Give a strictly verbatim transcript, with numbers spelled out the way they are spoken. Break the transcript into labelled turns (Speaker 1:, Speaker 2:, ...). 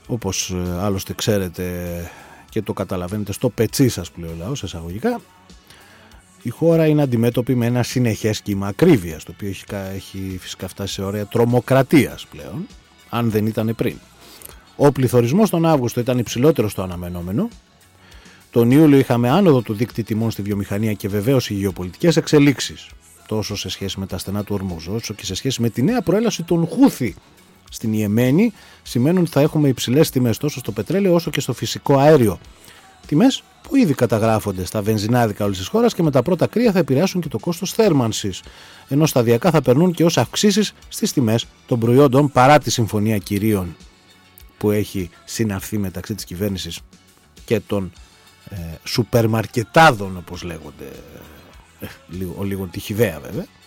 Speaker 1: όπως άλλωστε ξέρετε και το καταλαβαίνετε στο πετσί σας που λέει ο λαός εισαγωγικά, η χώρα είναι αντιμέτωπη με ένα συνεχές κύμα ακρίβειας, το οποίο έχει, έχει φυσικά φτάσει σε όρια τρομοκρατίας πλέον, αν δεν ήταν πριν. Ο πληθωρισμός τον Αύγουστο ήταν υψηλότερος στο αναμενόμενο. Τον Ιούλιο είχαμε άνοδο του δείκτη τιμών στη βιομηχανία και βεβαίως οι γεωπολιτικές εξελίξεις, τόσο σε σχέση με τα στενά του Ορμούζ, όσο και σε σχέση με τη νέα προέλαση των Χούθη στην Ιεμένη, σημαίνουν ότι θα έχουμε υψηλές τιμές τόσο στο πετρέλαιο όσο και στο φυσικό αέριο. Τιμές που ήδη καταγράφονται στα βενζινάδικα όλης της χώρας και με τα πρώτα κρύα θα επηρεάσουν και το κόστος θέρμανσης, ενώ σταδιακά θα περνούν και ως αυξήσεις στις τιμές των προϊόντων παρά τη συμφωνία κυρίων που έχει συναυθεί μεταξύ της κυβέρνησης και των ε, σούπερ μαρκετάδων, όπως λέγονται, ε, λίγο, λίγο τυχηδαία βέβαια.